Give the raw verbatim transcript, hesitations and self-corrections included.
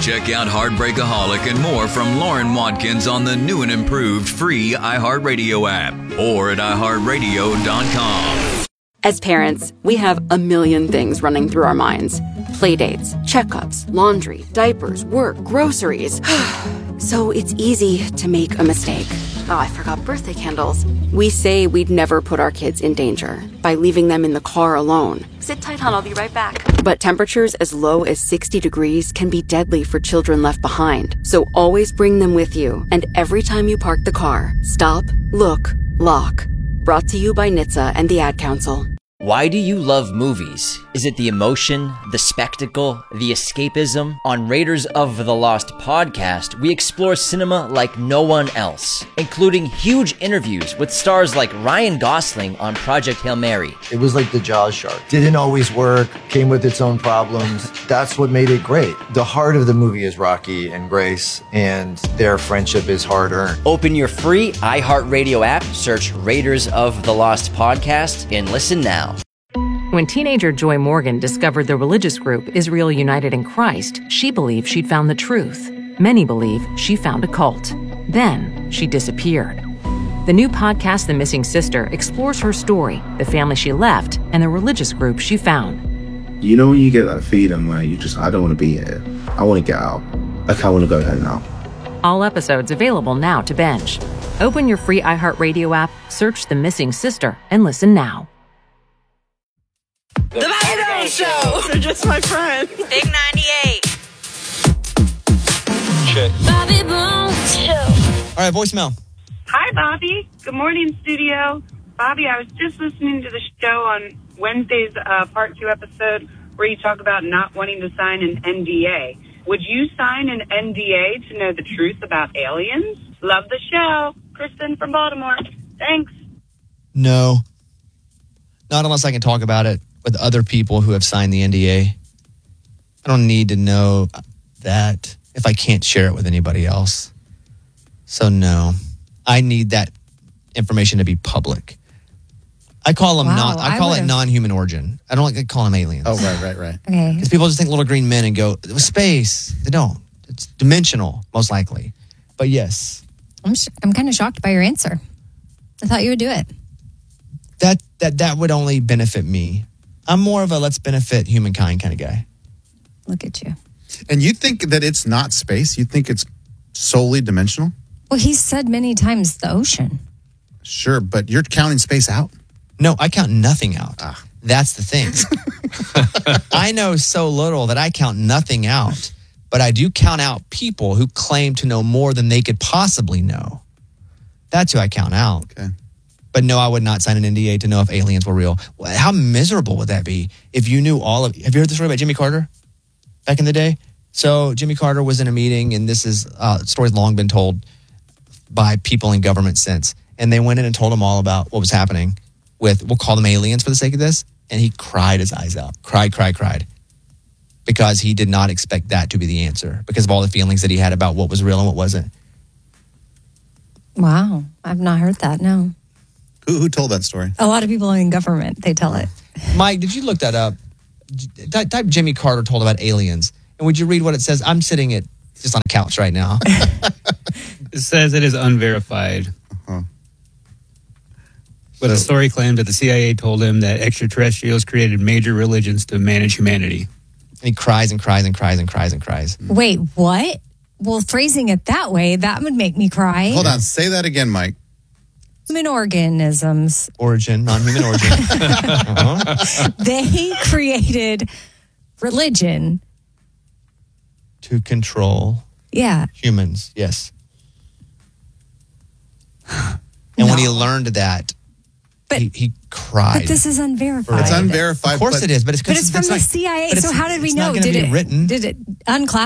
Check out Heartbreakaholic and more from Lauren Watkins on the new and improved free iHeartRadio app or at i heart radio dot com. As parents, we have a million things running through our minds. Playdates, checkups, laundry, diapers, work, groceries. So it's easy to make a mistake. Oh, I forgot birthday candles. We say we'd never put our kids in danger by leaving them in the car alone. Sit tight, hon, I'll be right back. But temperatures as low as sixty degrees can be deadly for children left behind. So always bring them with you. And every time you park the car, stop, look, lock. Brought to you by N H T S A and the Ad Council. Why do you love movies? Is it the emotion, the spectacle, the escapism? On Raiders of the Lost podcast, we explore cinema like no one else, including huge interviews with stars like Ryan Gosling on Project Hail Mary. It was like the Jaws shark. Didn't always work, came with its own problems. That's what made it great. The heart of the movie is Rocky and Grace, and their friendship is hard-earned. Open your free iHeartRadio app, search Raiders of the Lost podcast, and listen now. When teenager Joy Morgan discovered the religious group Israel United in Christ, she believed she'd found the truth. Many believe she found a cult. Then she disappeared. The new podcast, The Missing Sister, explores her story, the family she left, and the religious group she found. You know when you get that feeling where you just, I don't want to be here. I want to get out. Like, I want to go home now. All episodes available now to binge. Open your free iHeartRadio app, search The Missing Sister, and listen now. The Bobby Show. They're just my friend. Big ninety-eight. Check. Bobby Bones Show. All right, voicemail. Hi, Bobby. Good morning, studio. Bobby, I was just listening to the show on Wednesday's uh, part two episode where you talk about not wanting to sign an N D A. Would you sign an N D A to know the truth about aliens? Love the show. Kristen from Baltimore. Thanks. No. Not unless I can talk about it with other people who have signed the N D A. I don't need to know that if I can't share it with anybody else. So no, I need that information to be public. I call them wow, non. I call I it non-human origin. I don't like to call them aliens. Oh, right, right, right. Okay. Because people just think little green men and go, it was space. They don't. It's dimensional, most likely. But yes. I'm sh- I'm kind of shocked by your answer. I thought you would do it. That that that would only benefit me. I'm more of a let's benefit humankind kind of guy. Look at you. And you think that it's not space? You think it's solely dimensional? Well, he's said many times the ocean. Sure, but you're counting space out. No, I count nothing out. Ah. That's the thing. I know so little that I count nothing out, but I do count out people who claim to know more than they could possibly know. That's who I count out. Okay. But no, I would not sign an N D A to know if aliens were real. How miserable would that be if you knew all of... Have you heard the story about Jimmy Carter back in the day? So Jimmy Carter was in a meeting, and this is uh, story's long been told by people in government since. And they went in and told him all about what was happening with, we'll call them aliens for the sake of this. And he cried his eyes out. Cried, cried, cried. Because he did not expect that to be the answer. Because of all the feelings that he had about what was real and what wasn't. Wow. I've not heard that, no. Who, who told that story? A lot of people in government, they tell it. Mike, did you look that up? Type, type Jimmy Carter told about aliens. And would you read what it says? I'm sitting at just on a couch right now. It says it is unverified. Uh-huh. But so, the story claims that the C I A told him that extraterrestrials created major religions to manage humanity. And he cries and cries and cries and cries and cries. Wait, what? Well, phrasing it that way, that would make me cry. Hold on, say that again, Mike. Human organisms. Origin, non-human origin. uh-huh. They created religion. To control yeah. humans, yes. And no. when he learned that, but, he, he cried. But this is unverified. It's unverified. Of course but, it is, but it's, but it's from it's the not, C I A. So how did we know? Did it written? Did it unclassified?